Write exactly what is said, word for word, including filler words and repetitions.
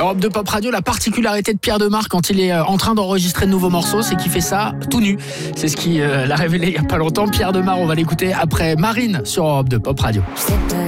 Europe deux Pop Radio, la particularité de Pierre Demar quand il est en train d'enregistrer de nouveaux morceaux, c'est qu'il fait ça tout nu. C'est ce qui euh, l'a révélé il y a pas longtemps. Pierre Demar, on va l'écouter après Marine sur Europe deux Pop Radio.